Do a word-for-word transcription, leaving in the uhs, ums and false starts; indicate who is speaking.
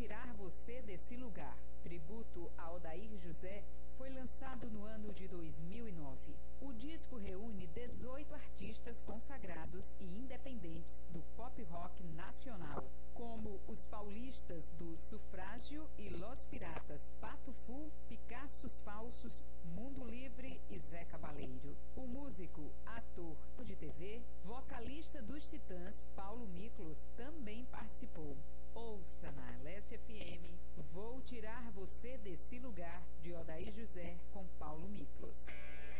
Speaker 1: tirar você desse lugar. Tributo a Odair José foi lançado no ano de dois mil e nove. O disco reúne dezoito artistas consagrados e independentes do pop rock nacional, como os paulistas do Sufrágio e Los Piratas, Pato Fu, Picassos Falsos, Mundo Livre e Zé Cabaleiro. O músico, ator de T V, vocalista dos Titãs, Paulo Miklos, também participou. Ouça na Alessia F M, Vou Tirar Você Desse Lugar, de Odair José, com Paulo Miklos.